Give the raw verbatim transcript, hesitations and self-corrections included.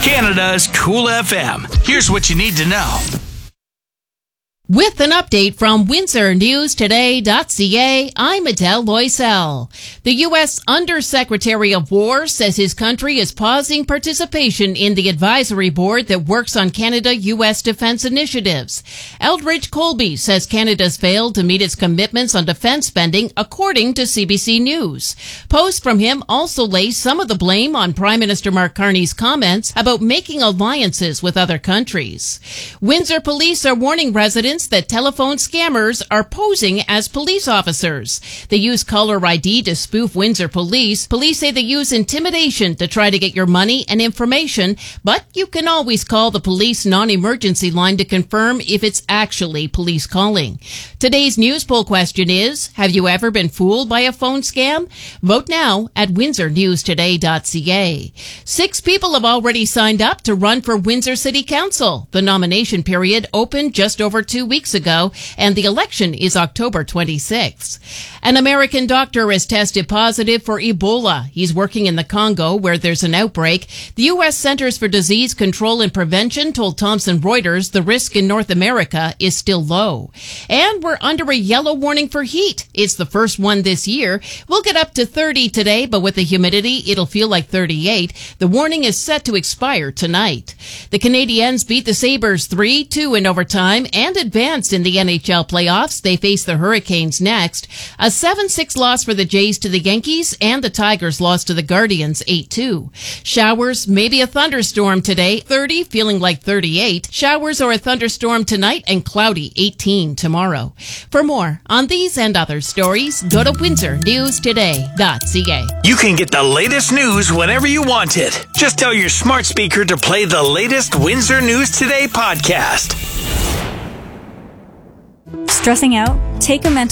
Canada's Cool F M. Here's what you need to know. With an update from Windsor News Today dot C A, I'm Adele Loisel. The U S Undersecretary of War says his country is pausing participation in the advisory board that works on Canada-U S defense initiatives. Eldridge Colby says Canada's failed to meet its commitments on defense spending, according to C B C News. Posts from him also lay some of the blame on Prime Minister Mark Carney's comments about making alliances with other countries. Windsor police are warning residents that telephone scammers are posing as police officers. They use caller I D to spoof Windsor police. Police say they use intimidation to try to get your money and information, but you can always call the police non-emergency line to confirm if it's actually police calling. Today's news poll question is, have you ever been fooled by a phone scam? Vote now at Windsor News Today dot C A. Six people have already signed up to run for Windsor City Council. The nomination period opened just over two weeks ago, and the election is October twenty-sixth. An American doctor has tested positive for Ebola. He's working in the Congo, where there's an outbreak. The U S Centers for Disease Control and Prevention told Thomson Reuters the risk in North America is still low. And we're under a yellow warning for heat. It's the first one this year. We'll get up to thirty today, but with the humidity, it'll feel like thirty-eight. The warning is set to expire tonight. The Canadiens beat the Sabres three two in overtime and advanced in the N H L playoffs. They face the Hurricanes next. A seven six loss for the Jays to the Yankees, and the Tigers lost to the Guardians eight two. Showers, maybe a thunderstorm today, thirty, feeling like thirty-eight. Showers or a thunderstorm tonight, and cloudy, eighteen tomorrow. For more on these and other stories, go to Windsor News Today dot C A. You can get the latest news whenever you want it. Just tell your smart speaker to play the latest Windsor News Today podcast. Stressing out? Take a mental